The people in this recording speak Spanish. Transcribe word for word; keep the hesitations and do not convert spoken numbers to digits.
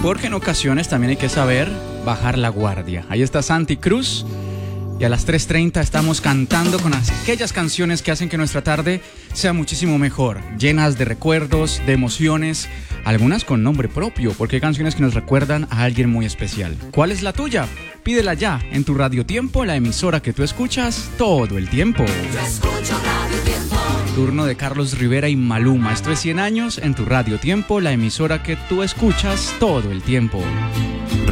porque en ocasiones también hay que saber bajar la guardia. Ahí está Santi Cruz. Y a las tres treinta estamos cantando con aquellas canciones que hacen que nuestra tarde sea muchísimo mejor, llenas de recuerdos, de emociones, algunas con nombre propio, porque hay canciones que nos recuerdan a alguien muy especial. ¿Cuál es la tuya? Pídela ya en tu Radio Tiempo, la emisora que tú escuchas todo el tiempo. Yo escucho Radio Tiempo. Turno de Carlos Rivera y Maluma. Esto es cien años en tu Radio Tiempo, la emisora que tú escuchas todo el tiempo.